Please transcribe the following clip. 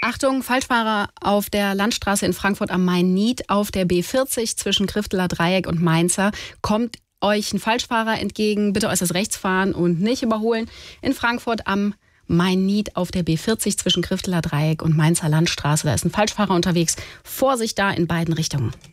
Achtung, Falschfahrer auf der Landstraße in Frankfurt am Main-Nied auf der B40 zwischen Krifteler Dreieck und Mainzer. Kommt euch ein Falschfahrer entgegen, bitte äußerst rechts fahren und nicht überholen. In Frankfurt am Main-Nied auf der B40 zwischen Krifteler Dreieck und Mainzer Landstraße. Da ist ein Falschfahrer unterwegs. Vorsicht da in beiden Richtungen.